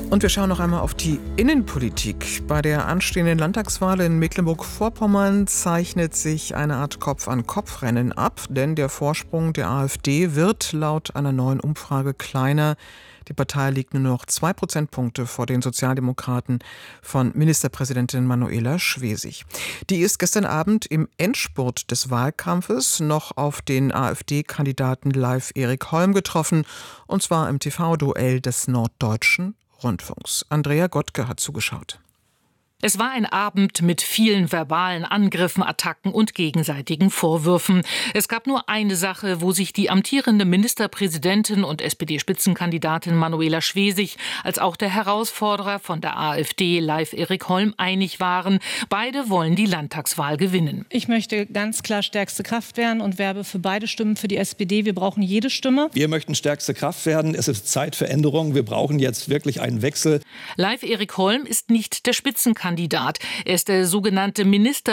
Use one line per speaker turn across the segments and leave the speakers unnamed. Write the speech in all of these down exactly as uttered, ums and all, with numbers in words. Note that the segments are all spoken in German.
Und wir schauen noch einmal auf die Innenpolitik. Bei der anstehenden Landtagswahl in Mecklenburg-Vorpommern zeichnet sich eine Art Kopf-an-Kopf-Rennen ab, denn der Vorsprung der AfD wird laut einer neuen Umfrage kleiner. Die Partei liegt nur noch zwei Prozentpunkte vor den Sozialdemokraten von Ministerpräsidentin Manuela Schwesig. Die ist gestern Abend im Endspurt des Wahlkampfes noch auf den AfD-Kandidaten Leif Erik Holm getroffen, und zwar im T V-Duell des Norddeutschen Rundfunks. Andrea Gottke hat zugeschaut.
Es war ein Abend mit vielen verbalen Angriffen, Attacken und gegenseitigen Vorwürfen. Es gab nur eine Sache, wo sich die amtierende Ministerpräsidentin und S P D-Spitzenkandidatin Manuela Schwesig als auch der Herausforderer von der AfD, Leif Erik Holm, einig waren. Beide wollen die Landtagswahl gewinnen.
Ich möchte ganz klar stärkste Kraft werden und werbe für beide Stimmen für die S P D. Wir brauchen jede Stimme.
Wir möchten stärkste Kraft werden. Es ist Zeit für Änderungen. Wir brauchen jetzt wirklich einen Wechsel.
Leif Erik Holm ist nicht der Spitzenkandidat. Kandidat. Er ist der sogenannte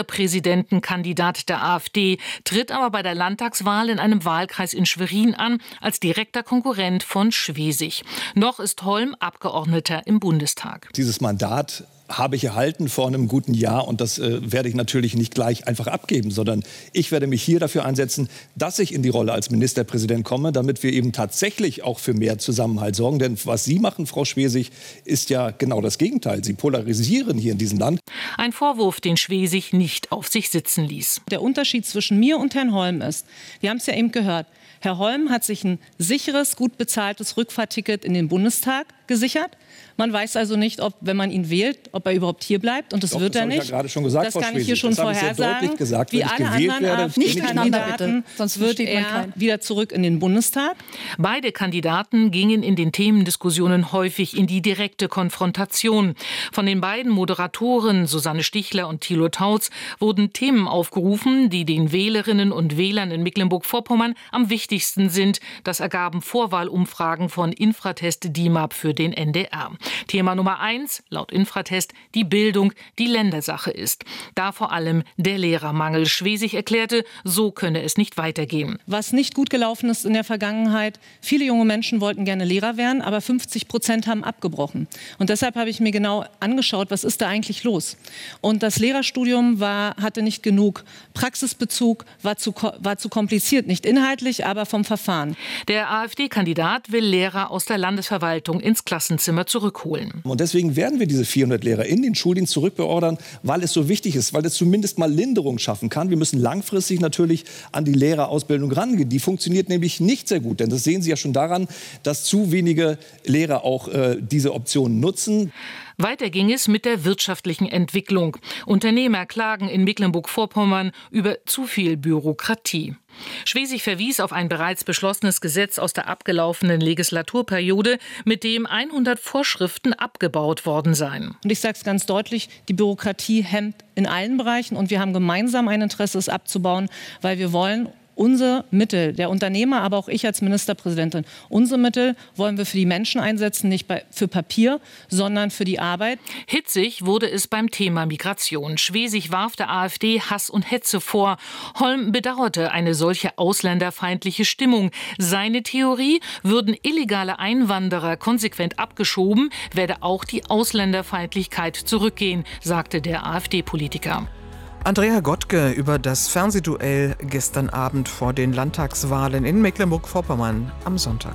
Ministerpräsidentenkandidat der AfD, tritt aber bei der Landtagswahl in einem Wahlkreis in Schwerin an, als direkter Konkurrent von Schwesig. Noch ist Holm Abgeordneter im Bundestag.
Dieses Mandat habe ich erhalten vor einem guten Jahr, und das äh, werde ich natürlich nicht gleich einfach abgeben, sondern ich werde mich hier dafür einsetzen, dass ich in die Rolle als Ministerpräsident komme, damit wir eben tatsächlich auch für mehr Zusammenhalt sorgen. Denn was Sie machen, Frau Schwesig, ist ja genau das Gegenteil. Sie polarisieren hier in diesem Land.
Ein Vorwurf, den Schwesig nicht auf sich sitzen ließ.
Der Unterschied zwischen mir und Herrn Holm ist, wir haben es ja eben gehört, Herr Holm hat sich ein sicheres, gut bezahltes Rückfahrticket in den Bundestag gesichert. Man weiß also nicht, ob, wenn man ihn wählt, ob er überhaupt hier bleibt. Und das
Doch,
wird
das
er nicht.
Ich ja gerade schon gesagt,
das
Frau
kann ich
Schwesig.
hier schon vorhersagen.
Gesagt,
Wie
wenn
alle
ich gewählt
anderen
werde,
AfD-Kandidaten, sonst wird er wieder zurück in den Bundestag.
Beide Kandidaten gingen in den Themendiskussionen häufig in die direkte Konfrontation. Von den beiden Moderatoren Susanne Stichler und Thilo Tautz wurden Themen aufgerufen, die den Wählerinnen und Wählern in Mecklenburg-Vorpommern am wichtigsten sind. Das ergaben Vorwahlumfragen von Infratest D I M A P für den N D R. Thema Nummer eins, laut Infratest, die Bildung, die Ländersache ist. Da vor allem der Lehrermangel. Schwesig erklärte, so könne es nicht weitergehen.
Was nicht gut gelaufen ist in der Vergangenheit, viele junge Menschen wollten gerne Lehrer werden, aber fünfzig Prozent haben abgebrochen. Und deshalb habe ich mir genau angeschaut, was ist da eigentlich los? Und das Lehrerstudium war, hatte nicht genug Praxisbezug, war zu, war zu kompliziert, nicht inhaltlich, aber vom Verfahren.
Der AfD-Kandidat will Lehrer aus der Landesverwaltung ins Klassenzimmer zurückholen.
Und deswegen werden wir diese vierhundert Lehrer in den Schuldienst zurückbeordern, weil es so wichtig ist, weil es zumindest mal Linderung schaffen kann. Wir müssen langfristig natürlich an die Lehrerausbildung rangehen. Die funktioniert nämlich nicht sehr gut, denn das sehen Sie ja schon daran, dass zu wenige Lehrer auch äh, diese Option nutzen.
Weiter ging es mit der wirtschaftlichen Entwicklung. Unternehmer klagen in Mecklenburg-Vorpommern über zu viel Bürokratie. Schwesig verwies auf ein bereits beschlossenes Gesetz aus der abgelaufenen Legislaturperiode, mit dem hundert Vorschriften abgebaut worden seien.
Und ich sage es ganz deutlich, die Bürokratie hemmt in allen Bereichen, und wir haben gemeinsam ein Interesse, es abzubauen, weil wir wollen unsere Mittel, der Unternehmer, aber auch ich als Ministerpräsidentin, unsere Mittel wollen wir für die Menschen einsetzen, nicht bei, für Papier, sondern für die Arbeit.
Hitzig wurde es beim Thema Migration. Schwesig warf der AfD Hass und Hetze vor. Holm bedauerte eine solche ausländerfeindliche Stimmung. Seine Theorie: würden illegale Einwanderer konsequent abgeschoben, werde auch die Ausländerfeindlichkeit zurückgehen, sagte der AfD-Politiker.
Andrea Gottke über das Fernsehduell gestern Abend vor den Landtagswahlen in Mecklenburg-Vorpommern am Sonntag.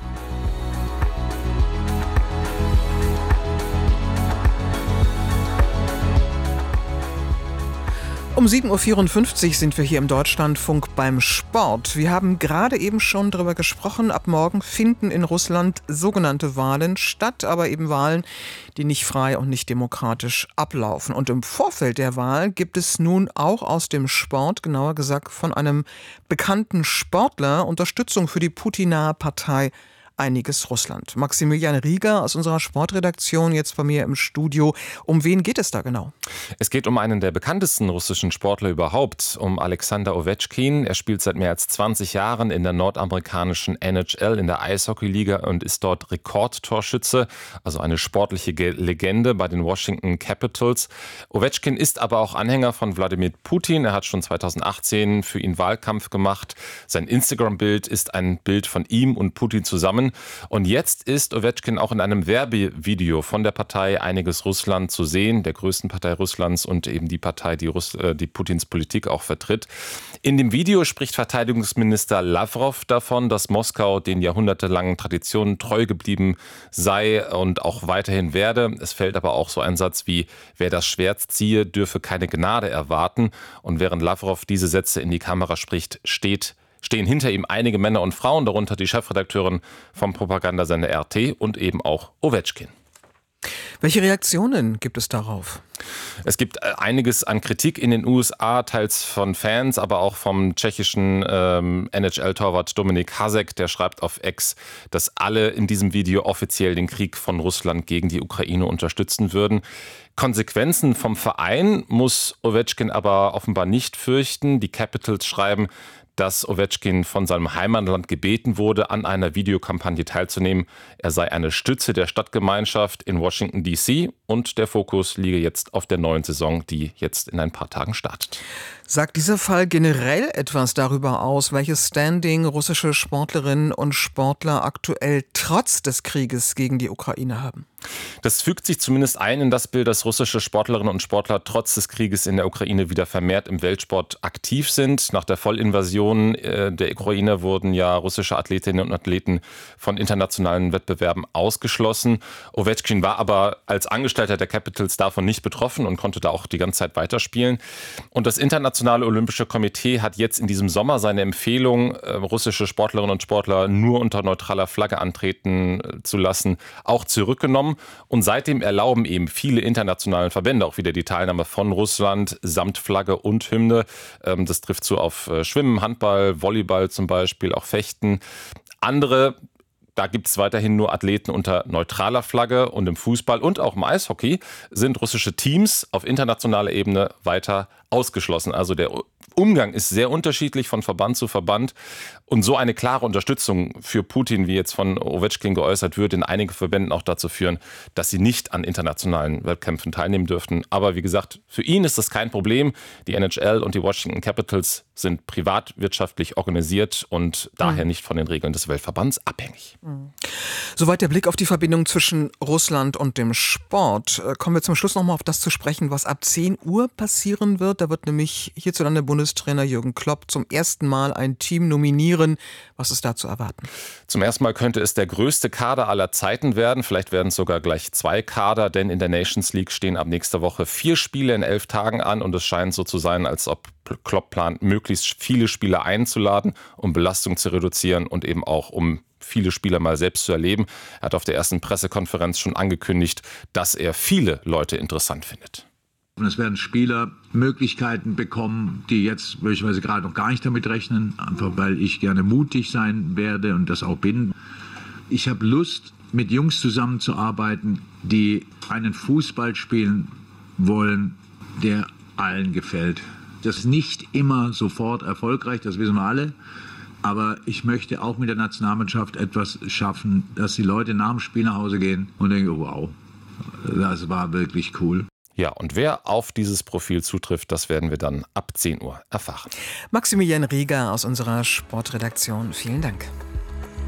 Um sieben Uhr vierundfünfzig sind wir hier im Deutschlandfunk beim Sport. Wir haben gerade eben schon darüber gesprochen, ab morgen finden in Russland sogenannte Wahlen statt, aber eben Wahlen, die nicht frei und nicht demokratisch ablaufen. Und im Vorfeld der Wahl gibt es nun auch aus dem Sport, genauer gesagt von einem bekannten Sportler, Unterstützung für die Putinahe Partei Einiges Russland. Maximilian Rieger aus unserer Sportredaktion jetzt bei mir im Studio. Um wen geht es da genau?
Es geht um einen der bekanntesten russischen Sportler überhaupt, um Alexander Ovechkin. Er spielt seit mehr als zwanzig Jahren in der nordamerikanischen N H L, in der Eishockeyliga, und ist dort Rekordtorschütze, also eine sportliche Legende bei den Washington Capitals. Ovechkin ist aber auch Anhänger von Wladimir Putin. Er hat schon zweitausendachtzehn für ihn Wahlkampf gemacht. Sein Instagram-Bild ist ein Bild von ihm und Putin zusammen. Putin. Und jetzt ist Ovechkin auch in einem Werbevideo von der Partei Einiges Russland zu sehen, der größten Partei Russlands und eben die Partei, die, Russ- äh, die Putins Politik auch vertritt. In dem Video spricht Verteidigungsminister Lavrov davon, dass Moskau den jahrhundertelangen Traditionen treu geblieben sei und auch weiterhin werde. Es fällt aber auch so ein Satz wie, wer das Schwert ziehe, dürfe keine Gnade erwarten. Und während Lavrov diese Sätze in die Kamera spricht, steht stehen hinter ihm einige Männer und Frauen, darunter die Chefredakteurin vom Propagandasender R T und eben auch Ovechkin.
Welche Reaktionen gibt es darauf?
Es gibt einiges an Kritik in den U S A, teils von Fans, aber auch vom tschechischen ähm, N H L-Torwart Dominik Hasek. Der schreibt auf X, dass alle in diesem Video offiziell den Krieg von Russland gegen die Ukraine unterstützen würden. Konsequenzen vom Verein muss Ovechkin aber offenbar nicht fürchten. Die Capitals schreiben, dass Ovechkin von seinem Heimatland gebeten wurde, an einer Videokampagne teilzunehmen. Er sei eine Stütze der Stadtgemeinschaft in Washington D C und der Fokus liege jetzt auf der neuen Saison, die jetzt in ein paar Tagen startet.
Sagt dieser Fall generell etwas darüber aus, welches Standing russische Sportlerinnen und Sportler aktuell trotz des Krieges gegen die Ukraine haben?
Das fügt sich zumindest ein in das Bild, dass russische Sportlerinnen und Sportler trotz des Krieges in der Ukraine wieder vermehrt im Weltsport aktiv sind. Nach der Vollinvasion der Ukraine wurden ja russische Athletinnen und Athleten von internationalen Wettbewerben ausgeschlossen. Ovechkin war aber als Angestellter der Capitals davon nicht betroffen und konnte da auch die ganze Zeit weiterspielen. Und das Internationale Olympische Komitee hat jetzt in diesem Sommer seine Empfehlung, russische Sportlerinnen und Sportler nur unter neutraler Flagge antreten zu lassen, auch zurückgenommen. Und seitdem erlauben eben viele internationale Verbände auch wieder die Teilnahme von Russland samt Flagge und Hymne. Das trifft zu auf Schwimmen, Handball, Volleyball zum Beispiel, auch Fechten. Andere, da gibt es weiterhin nur Athleten unter neutraler Flagge, und im Fußball und auch im Eishockey sind russische Teams auf internationaler Ebene weiter ausgeschlossen. Also der Umgang ist sehr unterschiedlich von Verband zu Verband, und so eine klare Unterstützung für Putin, wie jetzt von Ovechkin geäußert wird, in einigen Verbänden auch dazu führen, dass sie nicht an internationalen Wettkämpfen teilnehmen dürften. Aber wie gesagt, für ihn ist das kein Problem. Die N H L und die Washington Capitals sind privatwirtschaftlich organisiert und daher nicht von den Regeln des Weltverbands abhängig.
Soweit der Blick auf die Verbindung zwischen Russland und dem Sport. Kommen wir zum Schluss noch mal auf das zu sprechen, was ab zehn Uhr passieren wird. Da wird nämlich hierzulande Bundestrainer Jürgen Klopp zum ersten Mal ein Team nominieren. Was ist da zu erwarten?
Zum ersten Mal könnte es der größte Kader aller Zeiten werden. Vielleicht werden es sogar gleich zwei Kader, denn in der Nations League stehen ab nächster Woche vier Spiele in elf Tagen an, und es scheint so zu sein, als ob Klopp plant, möglichst viele Spieler einzuladen, um Belastung zu reduzieren und eben auch um viele Spieler mal selbst zu erleben. Er hat auf der ersten Pressekonferenz schon angekündigt, dass er viele Leute interessant findet.
Und es werden Spieler Möglichkeiten bekommen, die jetzt möglicherweise gerade noch gar nicht damit rechnen, einfach weil ich gerne mutig sein werde und das auch bin. Ich habe Lust, mit Jungs zusammenzuarbeiten, die einen Fußball spielen wollen, der allen gefällt. Das ist nicht immer sofort erfolgreich, das wissen wir alle. Aber ich möchte auch mit der Nationalmannschaft etwas schaffen, dass die Leute nach dem Spiel nach Hause gehen und denken, oh, wow, das war wirklich cool.
Ja, und wer auf dieses Profil zutrifft, das werden wir dann ab zehn Uhr erfahren.
Maximilian Rieger aus unserer Sportredaktion, vielen Dank.